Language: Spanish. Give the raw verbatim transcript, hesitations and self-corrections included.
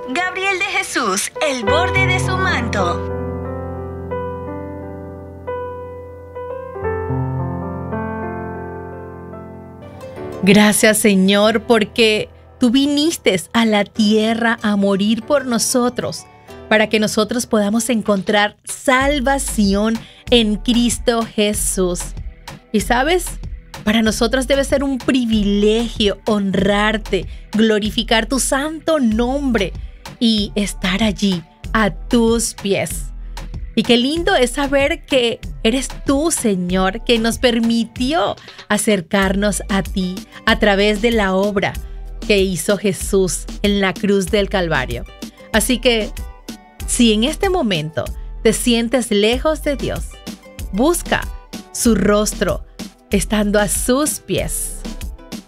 Gabriel de Jesús, el borde de su manto. Gracias, Señor, porque tú viniste a la tierra a morir por nosotros, para que nosotros podamos encontrar salvación en Cristo Jesús. Y sabes, para nosotros debe ser un privilegio honrarte, glorificar tu santo nombre y estar allí a tus pies. Y qué lindo es saber que eres tú, Señor, que nos permitió acercarnos a ti a través de la obra que hizo Jesús en la cruz del Calvario. Así que, si en este momento te sientes lejos de Dios, busca su rostro estando a sus pies.